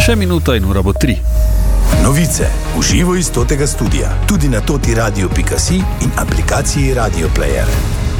Še minuta in ura bo 3. Novice v živo iz totega studia, tudi na totiradio.si in aplikaciji Radio Player.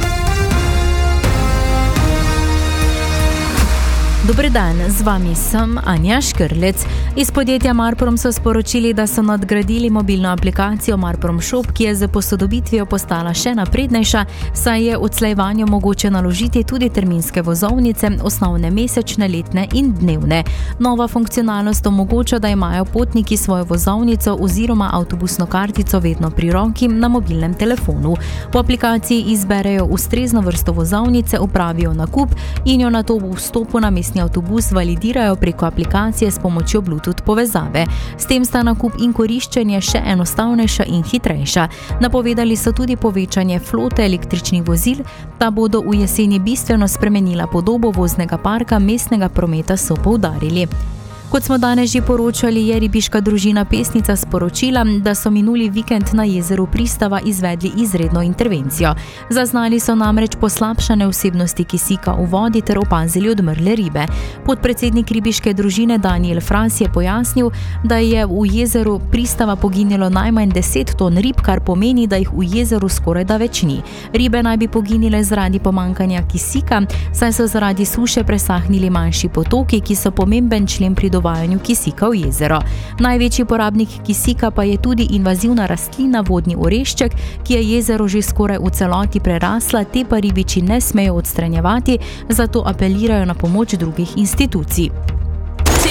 Dober dan, z vami sem Anja Škrlec. Iz podjetja Marprom so sporočili, da so nadgradili mobilno aplikacijo Marprom Shop, ki je z posodobitvijo postala še naprednejša, saj je odslej vanjo mogoče naložiti tudi terminske vozovnice, osnovne mesečne, letne in dnevne. Nova funkcionalnost omogoča, da imajo potniki svojo vozovnico oziroma avtobusno kartico vedno pri roki na mobilnem telefonu. V aplikaciji izberejo ustrezno vrsto vozovnice, opravijo nakup in jo nato v vstopu na mestni avtobus validirajo preko aplikacije s pomočjo Bluetooth povezave. S tem sta nakup in koriščenje še enostavnejša in hitrejša. Napovedali so tudi povečanje flote električnih vozil, ta bodo v jeseni bistveno spremenila podobo voznega parka mestnega prometa, so poudarili. Kot smo danes že poročali, je ribiška družina Pesnica sporočila, da so minuli vikend na jezeru Pristava izvedli izredno intervencijo. Zaznali so namreč poslabšane vsebnosti kisika v vodi ter opazili odmrle ribe. Podpredsednik ribiške družine Daniel Fras je pojasnil, da je v jezeru Pristava poginilo najmanj 10 ton rib, kar pomeni, da jih v jezeru skoraj da več ni. Ribe naj bi poginile zaradi pomankanja kisika, saj so zaradi suše presahnili manjši potoki, ki so pomemben člen pri dovajanju kisika v jezero. Največji porabnik kisika pa je tudi invazivna rastlina vodni orešček, ki je jezero že skoraj v celoti prerasla, te pa ribiči ne smejo odstranjevati, zato apelirajo na pomoč drugih institucij.